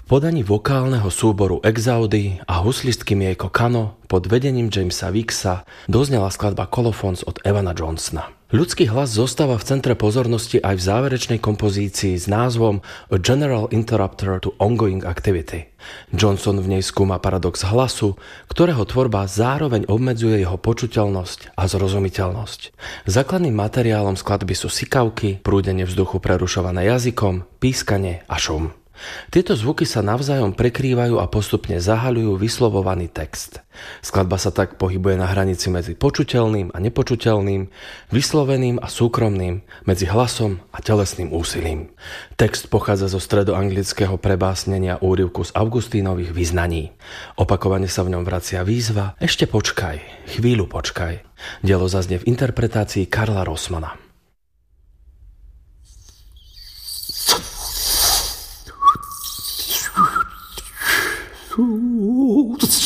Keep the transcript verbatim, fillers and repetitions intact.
podaní vokálneho súboru Exaudy a huslistky Mieko Kano pod vedením Jamesa Wicksa doznela skladba Colophons od Evana Johnsona. Ľudský hlas zostáva v centre pozornosti aj v záverečnej kompozícii s názvom A General Interrupter to Ongoing Activity. Johnson v nej skúma paradox hlasu, ktorého tvorba zároveň obmedzuje jeho počuteľnosť a zrozumiteľnosť. Základným materiálom skladby sú sykavky, prúdenie vzduchu prerušované jazykom, pískanie a šum. Tieto zvuky sa navzájom prekrývajú a postupne zahaľujú vyslovovaný text. Skladba sa tak pohybuje na hranici medzi počuteľným a nepočuteľným, vysloveným a súkromným, medzi hlasom a telesným úsilím. Text pochádza zo stredoanglického prebásnenia úryvku z Augustínových vyznaní. Opakovane sa v ňom vracia výzva Ešte počkaj, chvíľu počkaj. Dielo zaznie v interpretácii Karla Rossmana. Ooh,